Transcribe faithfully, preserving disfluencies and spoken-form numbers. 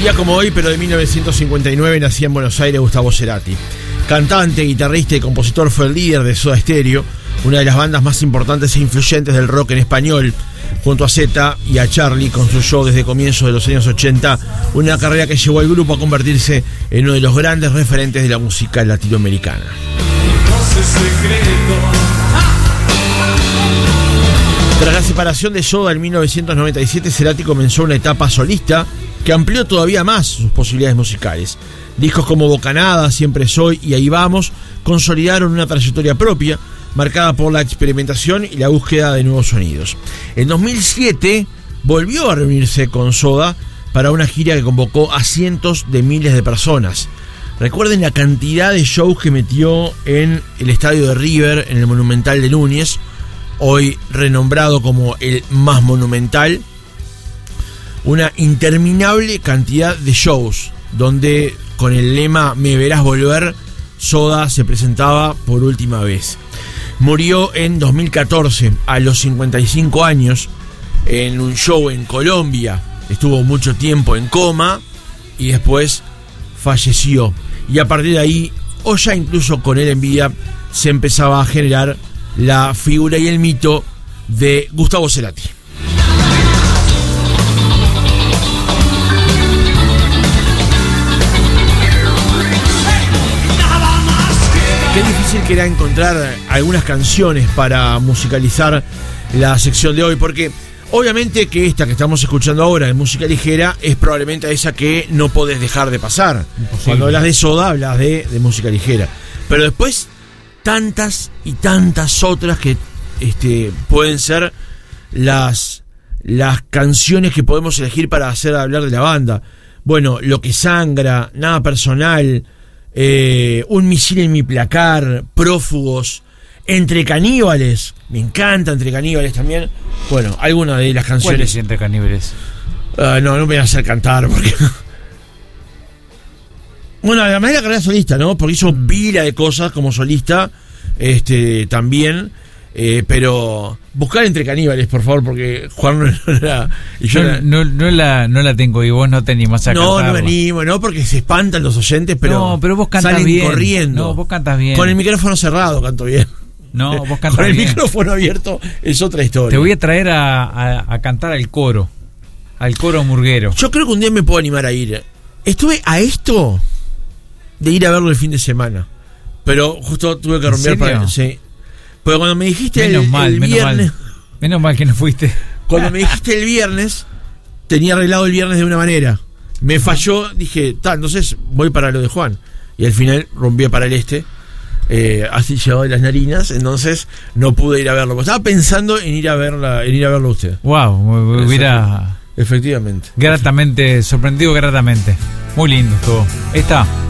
día como hoy, pero de mil novecientos cincuenta y nueve, nacía en Buenos Aires Gustavo Cerati. Cantante, guitarrista y compositor, fue el líder de Soda Stereo, una de las bandas más importantes e influyentes del rock en español. Junto a Zeta y a Charlie, construyó desde comienzos de los años ochenta una carrera que llevó al grupo a convertirse en uno de los grandes referentes de la música latinoamericana. Tras la separación de Soda en mil novecientos noventa y siete, Cerati comenzó una etapa solista que amplió todavía más sus posibilidades musicales. Discos como Bocanada, Siempre Soy y Ahí Vamos consolidaron una trayectoria propia, marcada por la experimentación y la búsqueda de nuevos sonidos. En dos mil siete volvió a reunirse con Soda para una gira que convocó a cientos de miles de personas. Recuerden la cantidad de shows que metió en el estadio de River, en el Monumental de Núñez, hoy renombrado como el más monumental. Una interminable cantidad de shows, donde con el lema "Me verás volver", Soda se presentaba por última vez. Murió en dos mil catorce, a los cincuenta y cinco años, en un show en Colombia. Estuvo mucho tiempo en coma y después falleció. Y a partir de ahí, o ya incluso con él en vida, se empezaba a generar la figura y el mito de Gustavo Cerati. Qué difícil que era encontrar algunas canciones para musicalizar la sección de hoy, porque obviamente que esta que estamos escuchando ahora de música ligera es probablemente esa que no podés dejar de pasar. Imposible. Cuando hablas de Soda, hablas de, de música ligera. Pero después, tantas y tantas otras que este, pueden ser las, las canciones que podemos elegir para hacer hablar de la banda. Bueno, Lo que sangra, Nada personal, eh, Un misil en mi placar, Prófugos, Entre caníbales, me encanta Entre caníbales también. Bueno, algunas de las canciones. ¿Cuál es Entre caníbales? Uh, no, no me voy a hacer cantar porque... Bueno, la manera de carrera solista, ¿no? Porque hizo mm. pila de cosas como solista, este, también. Eh, pero buscar Entre caníbales, por favor, porque Juan no era... Y yo no, era, no, no, la, no la tengo y vos no te animás a no, cantarla. No, no me animo, ¿no? Porque se espantan los oyentes, pero, no, pero vos cantas salen bien. corriendo. No, vos cantas bien. Con el micrófono cerrado canto bien. No, vos cantas Con el bien. micrófono abierto es otra historia. Te voy a traer a, a, a cantar al coro, al coro murguero. Yo creo que un día me puedo animar a ir. Estuve a esto de ir a verlo el fin de semana, pero justo tuve que romper para... Sí. Pero cuando me dijiste menos el, mal, el menos viernes... Mal. Menos mal que no fuiste. Cuando me dijiste el viernes, tenía arreglado el viernes de una manera. Me falló, dije, ta, entonces voy para lo de Juan. Y al final rompí para el este. Eh, así llegó de las narinas, entonces no pude ir a verlo. Estaba pensando en ir a verla, en ir a verlo a usted. Wow, me hubiera efectivamente. Gratamente, sorprendido gratamente. Muy lindo todo. Ahí está.